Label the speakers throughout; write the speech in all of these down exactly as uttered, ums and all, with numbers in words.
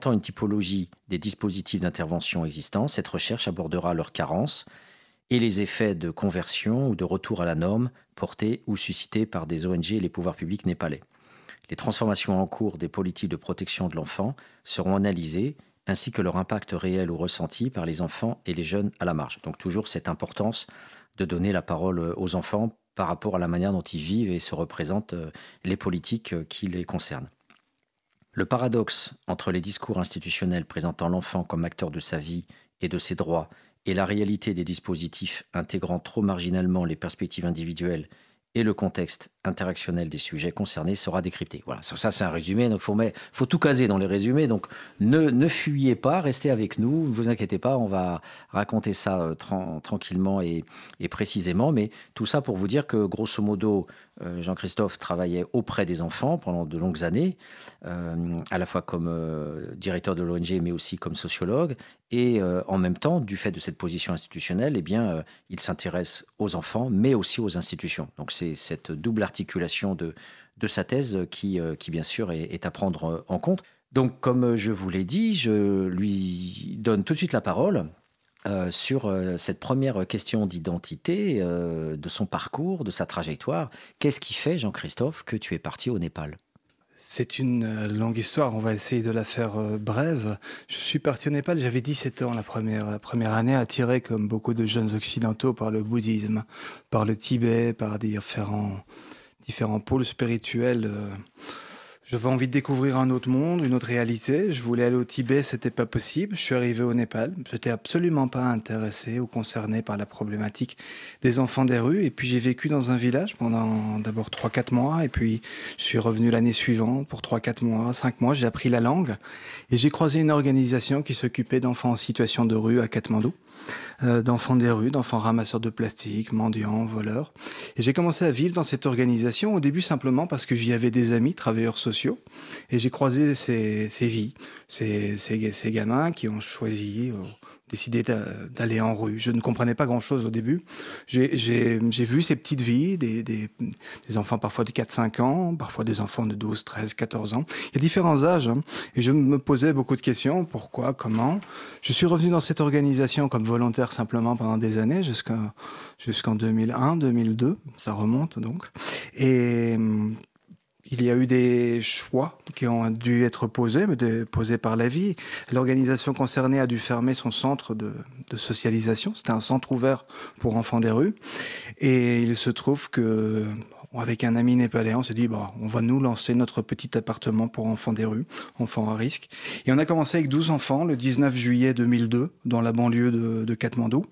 Speaker 1: Tant une typologie des dispositifs d'intervention existants, cette recherche abordera leurs carences et les effets de conversion ou de retour à la norme portés ou suscités par des O N G et les pouvoirs publics népalais. Les transformations en cours des politiques de protection de l'enfant seront analysées, ainsi que leur impact réel ou ressenti par les enfants et les jeunes à la marge. Donc toujours cette importance de donner la parole aux enfants par rapport à la manière dont ils vivent et se représentent les politiques qui les concernent. Le paradoxe entre les discours institutionnels présentant l'enfant comme acteur de sa vie et de ses droits et la réalité des dispositifs intégrant trop marginalement les perspectives individuelles et le contexte interactionnel des sujets concernés sera décrypté. Voilà, ça c'est un résumé, donc il faut, faut tout caser dans les résumés, donc ne, ne fuyez pas, restez avec nous, ne vous inquiétez pas, on va raconter ça euh, tra tranquillement et, et précisément, mais tout ça pour vous dire que grosso modo, euh, Jean-Christophe travaillait auprès des enfants pendant de longues années, euh, à la fois comme euh, directeur de l'O N G, mais aussi comme sociologue, et euh, en même temps, du fait de cette position institutionnelle, eh bien, euh, il s'intéresse aux enfants, mais aussi aux institutions. Donc c'est cette double articulation de, de sa thèse qui, euh, qui bien sûr, est, est à prendre en compte. Donc, comme je vous l'ai dit, je lui donne tout de suite la parole euh, sur euh, cette première question d'identité, euh, de son parcours, de sa trajectoire. Qu'est-ce qui fait, Jean-Christophe, que tu es parti au Népal ?
Speaker 2: C'est une longue histoire, on va essayer de la faire brève. Je suis parti au Népal, j'avais dix-sept ans la première, la première année, attiré comme beaucoup de jeunes occidentaux par le bouddhisme, par le Tibet, par différents, différents pôles spirituels. J'avais envie de découvrir un autre monde, une autre réalité. Je voulais aller au Tibet, c'était pas possible. Je suis arrivé au Népal. J'étais absolument pas intéressé ou concerné par la problématique des enfants des rues. Et puis j'ai vécu dans un village pendant d'abord trois quatre mois. Et puis je suis revenu l'année suivante pour trois quatre mois, cinq mois. J'ai appris la langue. Et j'ai croisé une organisation qui s'occupait d'enfants en situation de rue à Katmandou. Euh, d'enfants des rues, d'enfants ramasseurs de plastique, mendiants, voleurs. Et j'ai commencé à vivre dans cette organisation, au début simplement parce que j'y avais des amis, travailleurs sociaux, et j'ai croisé ces, ces vies, ces, ces, ces gamins qui ont choisi, euh, décidé d'aller en rue. Je ne comprenais pas grand-chose au début. J'ai vu ces petites vies, des, des, des enfants parfois de quatre cinq ans, parfois des enfants de douze, treize, quatorze ans. Il y a différents âges, hein, et je me posais beaucoup de questions. Pourquoi, comment? Je suis revenu dans cette organisation comme volontaire simplement pendant des années, jusqu'en jusqu'en deux mille un, deux mille deux, ça remonte donc. Et il y a eu des choix qui ont dû être posés, mais de, posés par la vie. L'organisation concernée a dû fermer son centre de, de socialisation. C'était un centre ouvert pour enfants des rues. Et il se trouve que, avec un ami népalais, on s'est dit, bah, on va nous lancer notre petit appartement pour enfants des rues, enfants à risque. Et on a commencé avec douze enfants le dix-neuf juillet deux mille deux, dans la banlieue de, de Katmandou.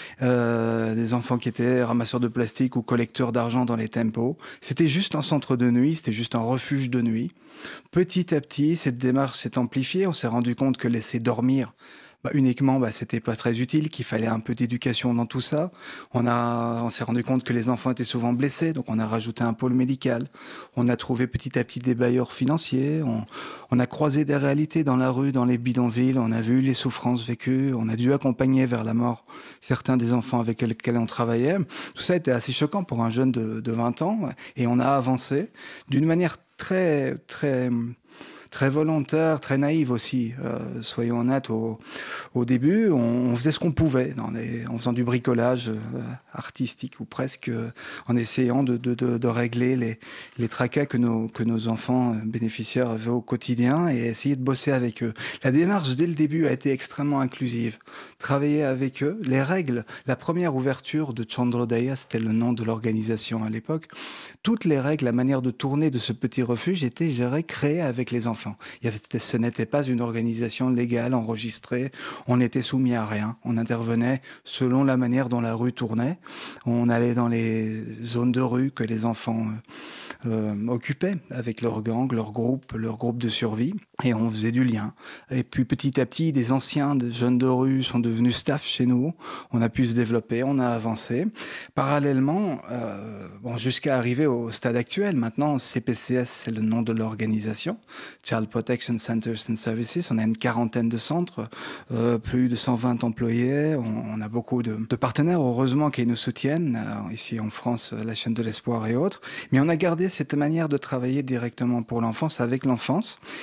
Speaker 2: Euh, des enfants qui étaient ramasseurs de plastique ou collecteurs d'argent dans les tempos. C'était juste un centre de nuit, c'était juste un refuge de nuit. Petit à petit, cette démarche s'est amplifiée. On s'est rendu compte que laisser dormir Bah, uniquement, bah, c'était pas très utile, qu'il fallait un peu d'éducation dans tout ça. On a, on s'est rendu compte que les enfants étaient souvent blessés, donc on a rajouté un pôle médical. On a trouvé petit à petit des bailleurs financiers. On, on a croisé des réalités dans la rue, dans les bidonvilles. On a vu les souffrances vécues. On a dû accompagner vers la mort certains des enfants avec lesquels on travaillait. Tout ça était assez choquant pour un jeune de, de vingt ans, et on a avancé d'une manière très, très, très volontaire, très naïve aussi, euh, soyons honnêtes. Au, au début, on, on faisait ce qu'on pouvait, dans les, en faisant du bricolage euh, artistique ou presque, euh, en essayant de, de, de, de régler les, les tracas que nos, que nos enfants bénéficiaires avaient au quotidien et essayer de bosser avec eux. La démarche, dès le début, a été extrêmement inclusive. Travailler avec eux, les règles, la première ouverture de Chandrodaya, c'était le nom de l'organisation à l'époque, toutes les règles, la manière de tourner de ce petit refuge étaient gérées, créées avec les enfants. Il y avait, ce n'était pas une organisation légale, enregistrée. On n'était soumis à rien. On intervenait selon la manière dont la rue tournait. On allait dans les zones de rue que les enfants euh, occupaient avec leur gang, leur groupe, leur groupe de survie. Et on faisait du lien. Et puis petit à petit, des anciens, des jeunes de rue sont devenus staff chez nous. On a pu se développer, on a avancé. Parallèlement, euh, bon, jusqu'à arriver au stade actuel. Maintenant, C P C S, c'est le nom de l'organisation. Child Protection Centers and Services. On a une quarantaine de centres, euh, plus de cent vingt employés. On, on a beaucoup de, de partenaires, heureusement, qui nous soutiennent. Euh, ici en France, la chaîne de l'espoir et autres. Mais on a gardé cette manière de travailler directement pour l'enfance, avec l'enfance.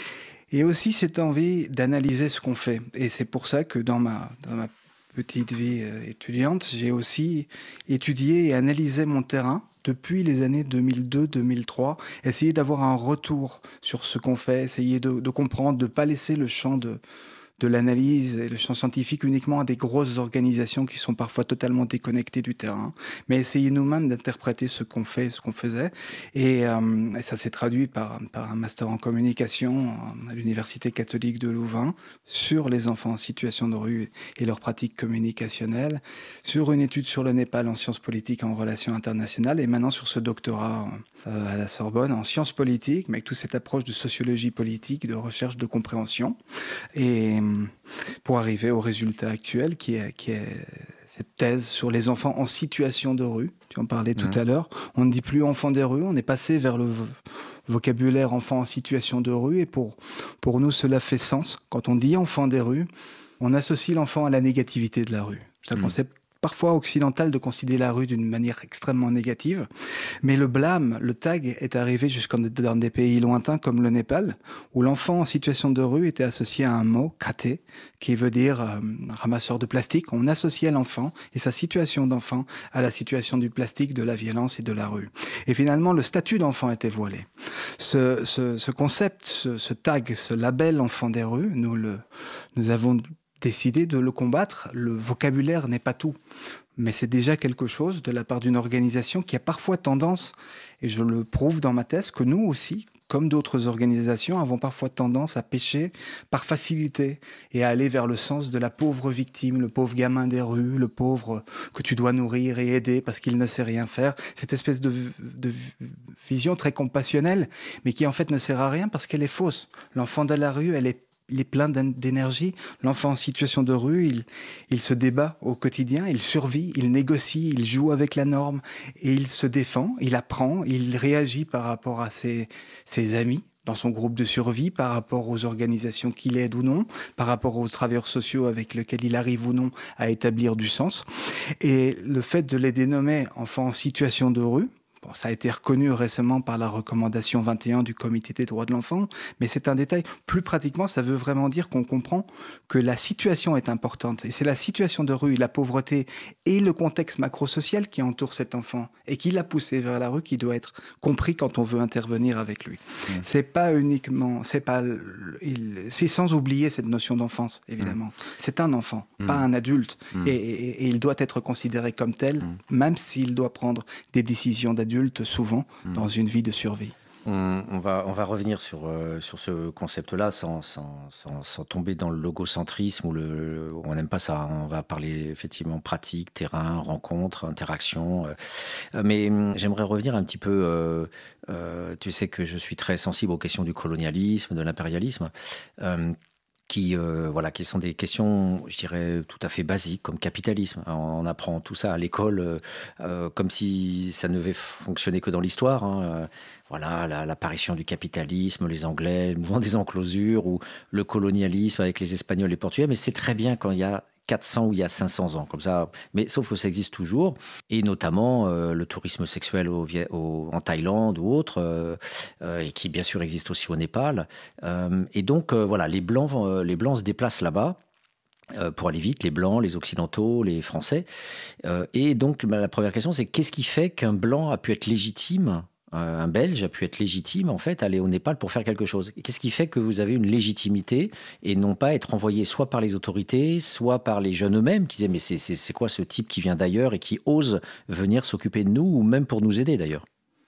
Speaker 2: Et aussi cette envie d'analyser ce qu'on fait. Et c'est pour ça que dans ma, dans ma petite vie euh, étudiante, j'ai aussi étudié et analysé mon terrain depuis les années deux mille deux deux mille trois, essayer d'avoir un retour sur ce qu'on fait, essayer de, de comprendre, de ne pas laisser le champ de, de l'analyse et le champ scientifique uniquement à des grosses organisations qui sont parfois totalement déconnectées du terrain, mais essayer nous-mêmes d'interpréter ce qu'on fait, ce qu'on faisait. Et, euh, et ça s'est traduit par, par un master en communication à l'Université catholique de Louvain sur les enfants en situation de rue et leurs pratiques communicationnelles, sur une étude sur le Népal en sciences politiques et en relations internationales, et maintenant sur ce doctorat euh, à la Sorbonne en sciences politiques, mais avec toute cette approche de sociologie politique, de recherche, de compréhension. Et pour arriver au résultat actuel qui est, qui est cette thèse sur les enfants en situation de rue. Tu en parlais tout mmh. à l'heure. On ne dit plus enfants des rues, on est passé vers le vocabulaire enfant en situation de rue et pour, pour nous cela fait sens. Quand on dit enfant des rues, on associe l'enfant à la négativité de la rue. C'est un mmh. concept parfois occidental de considérer la rue d'une manière extrêmement négative. Mais le blâme, le tag est arrivé jusqu'en dans des pays lointains comme le Népal, où l'enfant en situation de rue était associé à un mot, kate, qui veut dire euh, ramasseur de plastique. On associait l'enfant et sa situation d'enfant à la situation du plastique, de la violence et de la rue. Et finalement, le statut d'enfant était voilé. Ce, ce, ce concept, ce, ce tag, ce label enfant des rues, nous, le, nous avons décidé de le combattre. Le vocabulaire n'est pas tout, mais c'est déjà quelque chose de la part d'une organisation qui a parfois tendance, et je le prouve dans ma thèse, que nous aussi, comme d'autres organisations, avons parfois tendance à pécher par facilité et à aller vers le sens de la pauvre victime, le pauvre gamin des rues, le pauvre que tu dois nourrir et aider parce qu'il ne sait rien faire. Cette espèce de, de vision très compassionnelle, mais qui en fait ne sert à rien parce qu'elle est fausse. L'enfant de la rue, elle est il est plein d'énergie. L'enfant en situation de rue, il, il se débat au quotidien, il survit, il négocie, il joue avec la norme et il se défend, il apprend, il réagit par rapport à ses, ses amis dans son groupe de survie, par rapport aux organisations qu'il aide ou non, par rapport aux travailleurs sociaux avec lesquels il arrive ou non à établir du sens. Et le fait de les dénommer enfants en situation de rue, bon, ça a été reconnu récemment par la recommandation vingt et un du Comité des droits de l'enfant, mais c'est un détail. Plus pratiquement, ça veut vraiment dire qu'on comprend que la situation est importante. Et c'est la situation de rue, la pauvreté et le contexte macro-social qui entoure cet enfant et qui l'a poussé vers la rue qui doit être compris quand on veut intervenir avec lui. Mmh. C'est pas uniquement... C'est pas... Il, c'est sans oublier cette notion d'enfance, évidemment. Mmh. C'est un enfant, mmh. pas un adulte. Mmh. Et, et, et il doit être considéré comme tel, mmh. même s'il doit prendre des décisions d'adulte souvent mmh. dans une vie de survie.
Speaker 1: On, on, va, on va revenir sur, euh, sur ce concept-là sans, sans, sans, sans tomber dans le logocentrisme où, le, où on n'aime pas ça. On va parler effectivement pratique, terrain, rencontre, interaction. Euh, mais j'aimerais revenir un petit peu... Euh, euh, tu sais que je suis très sensible aux questions du colonialisme, de l'impérialisme. Euh, qui, euh, voilà, qui sont des questions, je dirais, tout à fait basiques, comme capitalisme. On apprend tout ça à l'école, euh, euh, comme si ça ne devait fonctionner que dans l'histoire. Hein. Euh, voilà, la, l'apparition du capitalisme, les Anglais, le mouvement des enclosures, ou le colonialisme avec les Espagnols et les Portugais. Mais c'est très bien quand il y a quatre cents ou il y a cinq cents ans, comme ça. Mais sauf que ça existe toujours, et notamment euh, le tourisme sexuel au, au, en Thaïlande ou autre, euh, euh, et qui bien sûr existe aussi au Népal. Euh, et donc euh, voilà, les blancs, euh, les blancs se déplacent là-bas. Euh, pour aller vite, les Blancs, les Occidentaux, les Français. Euh, et donc bah, la première question, c'est qu'est-ce qui fait qu'un Blanc a pu être légitime, un Belge a pu être légitime, en fait, aller au Népal pour faire quelque chose. Qu'est-ce qui fait que vous avez une légitimité et non pas être envoyé soit par les autorités, soit par les jeunes eux-mêmes qui disaient mais c'est, c'est, c'est quoi ce type qui vient d'ailleurs et qui ose venir s'occuper de nous ou même pour nous aider d'ailleurs?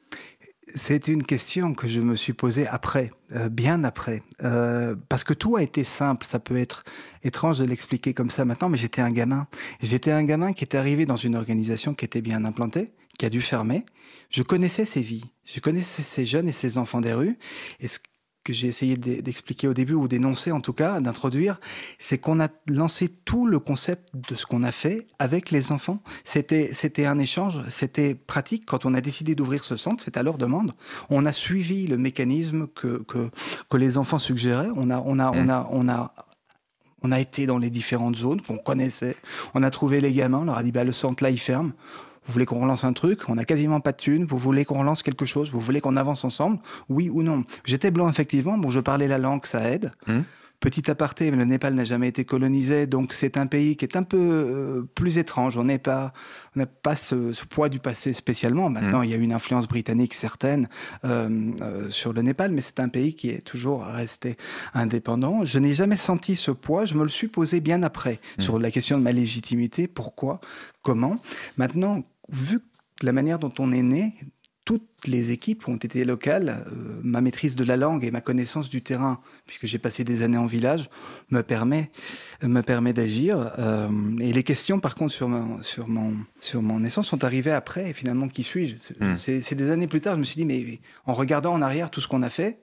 Speaker 2: C'est une question que je me suis posée après, euh, bien après, euh, parce que tout a été simple. Ça peut être étrange de l'expliquer comme ça maintenant, mais j'étais un gamin. J'étais un gamin qui était arrivé dans une organisation qui était bien implantée, qui a dû fermer. Je connaissais ces vies, je connaissais ces jeunes et ces enfants des rues. Et ce que j'ai essayé d'expliquer au début, ou d'énoncer en tout cas, d'introduire, c'est qu'on a lancé tout le concept de ce qu'on a fait avec les enfants. C'était, c'était un échange, c'était pratique. Quand on a décidé d'ouvrir ce centre, c'est à leur demande. On a suivi le mécanisme que, que, que les enfants suggéraient. On a, on a, mmh. on a, on a, on a été dans les différentes zones qu'on connaissait. On a trouvé les gamins, on leur a dit, bah, le centre là, il ferme. Vous voulez qu'on relance un truc? On n'a quasiment pas de thunes. Vous voulez qu'on relance quelque chose? Vous voulez qu'on avance ensemble? Oui ou non? J'étais blanc, effectivement. Bon, je parlais la langue, ça aide. Mmh. Petit aparté, le Népal n'a jamais été colonisé, donc c'est un pays qui est un peu euh, plus étrange. On n'est pas, on n'a pas ce, ce poids du passé spécialement. Maintenant, mmh. il y a une influence britannique certaine euh, euh, sur le Népal, mais c'est un pays qui est toujours resté indépendant. Je n'ai jamais senti ce poids. Je me le suis posé bien après mmh. sur la question de ma légitimité. Pourquoi? Comment? Maintenant, vu la manière dont on est né, toutes les équipes ont été locales. Euh, ma maîtrise de la langue et ma connaissance du terrain, puisque j'ai passé des années en village, me permet, me permet d'agir. Euh, et les questions, par contre, sur mon, sur mon, sur mon naissance sont arrivées après. Et finalement, qui suis-je? C'est, mmh. c'est, c'est des années plus tard, je me suis dit, mais en regardant en arrière tout ce qu'on a fait,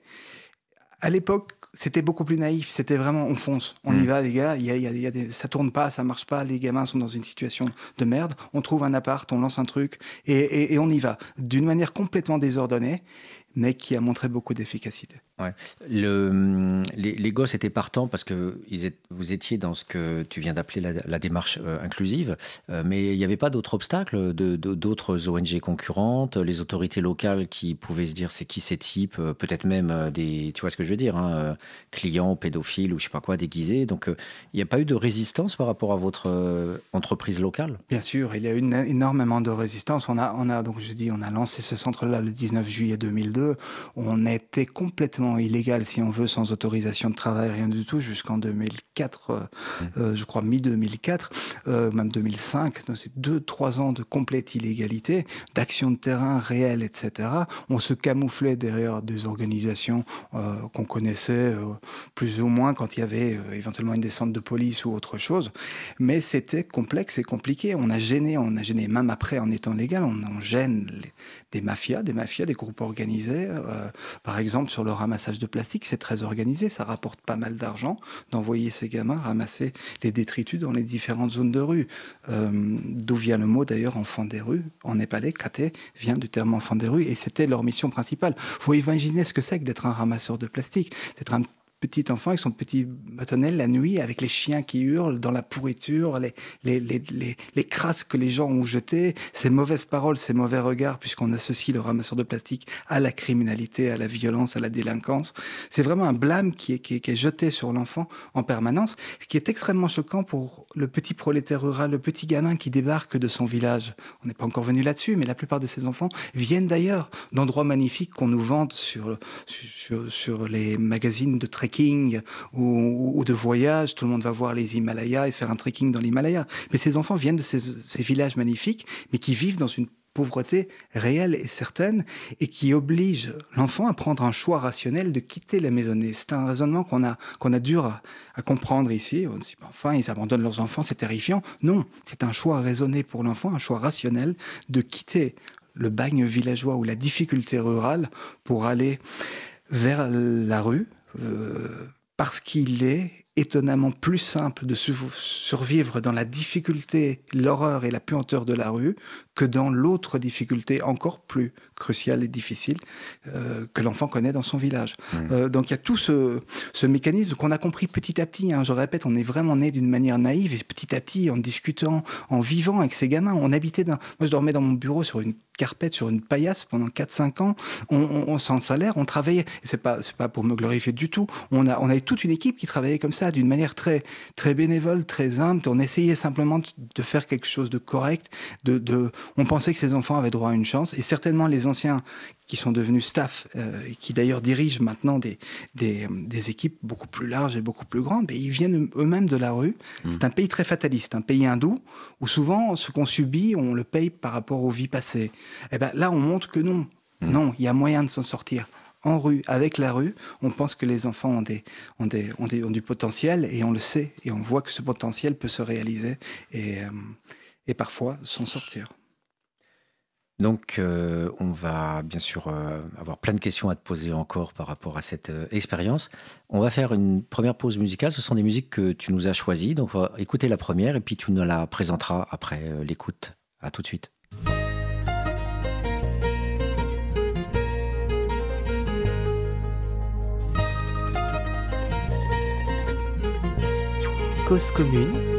Speaker 2: à l'époque, c'était beaucoup plus naïf. C'était vraiment, on fonce, on mmh. y va, les gars. Il y a, il y a, il y a des, ça tourne pas, ça marche pas. Les gamins sont dans une situation de merde. On trouve un appart, on lance un truc et, et, et on y va d'une manière complètement désordonnée, mais qui a montré beaucoup d'efficacité.
Speaker 1: Ouais. Le, les, les gosses étaient partants parce que ils étaient, vous étiez dans ce que tu viens d'appeler la, la démarche euh, inclusive, euh, mais il n'y avait pas d'autres obstacles, de, de, d'autres O N G concurrentes, les autorités locales qui pouvaient se dire c'est qui ces types, euh, peut-être même euh, des, tu vois ce que je veux dire, hein, euh, clients pédophiles ou je sais pas quoi déguisés. Donc il euh, n'y a pas eu de résistance par rapport à votre euh, entreprise locale?
Speaker 2: Bien sûr, il y a eu une, énormément de résistance. On a, on a donc je dis, on a lancé ce centre-là le dix-neuf juillet deux mille deux. On était complètement illégal, si on veut, sans autorisation de travail, rien du tout, jusqu'en deux mille quatre, euh, mmh. euh, je crois mi-deux mille quatre, euh, même deux mille cinq. Donc c'est deux, trois ans de complète illégalité, d'action de terrain réelle, et cetera. On se camouflait derrière des organisations euh, qu'on connaissait euh, plus ou moins quand il y avait euh, éventuellement une descente de police ou autre chose. Mais c'était complexe et compliqué. On a gêné, on a gêné, même après en étant légal, on, on gêne les, des mafias, des mafias, des groupes organisés. Euh, par exemple, sur le ramassage de plastique, c'est très organisé, ça rapporte pas mal d'argent d'envoyer ces gamins ramasser les détritus dans les différentes zones de rue. Euh, d'où vient le mot d'ailleurs enfant des rues, en népalais, kate, vient du terme enfant des rues, et c'était leur mission principale. Faut imaginer ce que c'est que d'être un ramasseur de plastique, d'être un petit enfant avec son petit bâtonnel la nuit, avec les chiens qui hurlent dans la pourriture, les, les, les, les, les crasses que les gens ont jetées, ces mauvaises paroles, ces mauvais regards, puisqu'on associe le ramasseur de plastique à la criminalité, à la violence, à la délinquance. C'est vraiment un blâme qui est, qui est, qui est jeté sur l'enfant en permanence, ce qui est extrêmement choquant pour le petit prolétaire rural, le petit gamin qui débarque de son village. On n'est pas encore venu là-dessus, mais la plupart de ces enfants viennent d'ailleurs, d'endroits magnifiques qu'on nous vante sur, sur, sur les magazines de trekking ou, ou de voyage. Tout le monde va voir les Himalayas et faire un trekking dans l'Himalaya. Mais ces enfants viennent de ces, ces villages magnifiques, mais qui vivent dans une pauvreté réelle et certaine, et qui oblige l'enfant à prendre un choix rationnel de quitter la maisonnée. C'est un raisonnement qu'on a, qu'on a dur à, à comprendre ici. On dit, enfin, ils abandonnent leurs enfants, c'est terrifiant. Non, c'est un choix raisonné pour l'enfant, un choix rationnel de quitter le bagne villageois ou la difficulté rurale pour aller vers la rue, Euh, parce qu'il est étonnamment plus simple de survivre dans la difficulté, l'horreur et la puanteur de la rue que dans l'autre difficulté encore plus cruciale et difficile euh, que l'enfant connaît dans son village. Mmh. Euh, donc il y a tout ce, ce mécanisme qu'on a compris petit à petit. Hein. Je répète, on est vraiment né d'une manière naïve et petit à petit, en discutant, en vivant avec ces gamins. On habitait dans... Moi, je dormais dans mon bureau sur une carpette, sur une paillasse pendant quatre cinq ans. On, on, on sans salaire, on travaillait. C'est pas, c'est pas pour me glorifier du tout. On, a, on avait toute une équipe qui travaillait comme ça, d'une manière très, très bénévole, très humble. On essayait simplement de, de faire quelque chose de correct. De, de, on pensait que ces enfants avaient droit à une chance. Et certainement les anciens qui sont devenus staff, euh, et qui d'ailleurs dirigent maintenant des, des, des équipes beaucoup plus larges et beaucoup plus grandes, mais ils viennent eux-mêmes de la rue. Mmh. C'est un pays très fataliste, un pays hindou, où souvent ce qu'on subit, on le paye par rapport aux vies passées. Et ben là, on montre que non, mmh. non, il y a moyen de s'en sortir. En rue, avec la rue, on pense que les enfants ont, des, ont, des, ont, des, ont du potentiel, et on le sait, et on voit que ce potentiel peut se réaliser, et, euh, et parfois s'en sortir.
Speaker 1: Donc, euh, on va bien sûr euh, avoir plein de questions à te poser encore par rapport à cette euh, expérience. On va faire une première pause musicale. Ce sont des musiques que tu nous as choisies. Donc, on va écouter la première et puis tu nous la présenteras après euh, l'écoute. À tout de suite.
Speaker 3: Cause commune